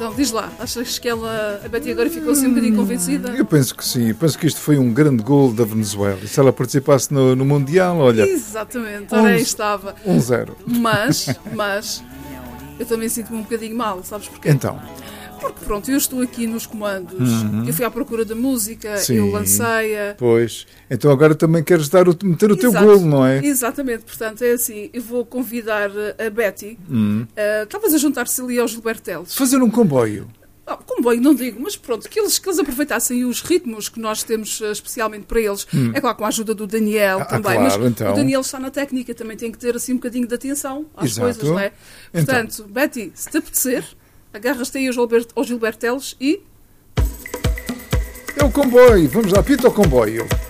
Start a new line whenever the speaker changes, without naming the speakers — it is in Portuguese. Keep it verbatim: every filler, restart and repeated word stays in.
Então, diz lá, achas que ela, a Betty agora ficou assim um bocadinho convencida?
Eu penso que sim, eu penso que isto foi um grande gol da Venezuela. E se ela participasse no, no Mundial, olha...
Exatamente, ora aí estava.
um zero.
Mas, mas, eu também sinto-me um bocadinho mal, sabes porquê?
Então...
Porque pronto, eu estou aqui nos comandos,
uhum.
eu fui à procura da música,
Sim,
eu lancei-a.
Pois, então agora também queres dar o, meter o
Exato,
teu golo, não é?
Exatamente, portanto é assim, eu vou convidar a Betty,
Hum.
uh, talvez a juntar-se ali aos Gilberto Teles.
Fazer um comboio.
Oh, comboio, não digo, mas pronto, que eles, que eles aproveitassem os ritmos que nós temos uh, especialmente para eles.
Hum.
É claro, com a ajuda do Daniel
Ah,
também,
claro,
mas
então.
o Daniel está na técnica, também tem que ter assim um bocadinho de atenção às
Exato.
coisas, não é?
Então.
Portanto, Betty, se te apetecer, agarras-te aí ao Gilberto, ao Gilberto Teles e...
É o comboio, vamos lá, pita o comboio.